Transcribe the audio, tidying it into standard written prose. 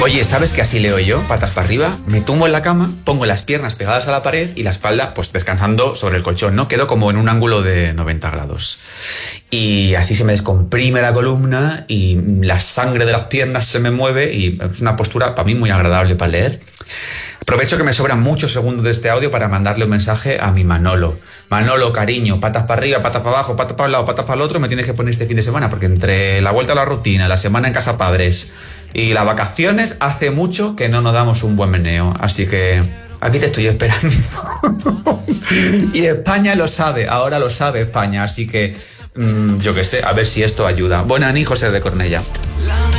Oye, ¿sabes que así leo yo? Patas para arriba, me tumbo en la cama, pongo las piernas pegadas a la pared y la espalda pues descansando sobre el colchón, ¿no? Quedo como en un ángulo de 90 grados. Y así se me descomprime la columna y la sangre de las piernas se me mueve y es una postura para mí muy agradable para leer. Aprovecho que me sobran muchos segundos de este audio para mandarle un mensaje a mi Manolo. Manolo, cariño, patas para arriba, patas para abajo, patas para un lado, patas para el otro, me tienes que poner este fin de semana, porque entre la vuelta a la rutina, la semana en casa padres y las vacaciones, hace mucho que no nos damos un buen meneo. Así que aquí te estoy esperando. Y España lo sabe, ahora lo sabe España, así que yo qué sé, a ver si esto ayuda. Buenas, José de Cornellá.